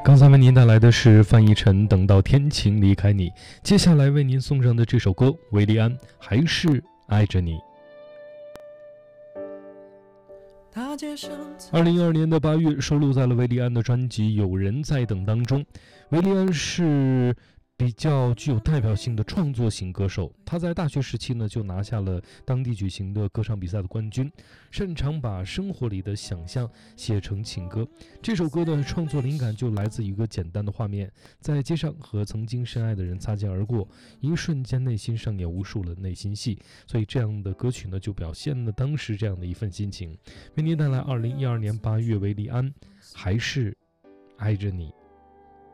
刚才为您带来的是范逸臣等到天晴离开你，接下来为您送上的这首歌韦礼安还是爱着你。2012年的8月收录在了韦礼安的专辑《有人在等》当中。韦礼安是比较具有代表性的创作型歌手，他在大学时期呢就拿下了当地举行的歌唱比赛的冠军，擅长把生活里的想象写成情歌。这首歌的创作灵感就来自一个简单的画面，在街上和曾经深爱的人擦肩而过，一瞬间内心上演无数的内心戏，所以这样的歌曲呢就表现了当时这样的一份心情。为您带来2012年8月韦礼安还是爱着你。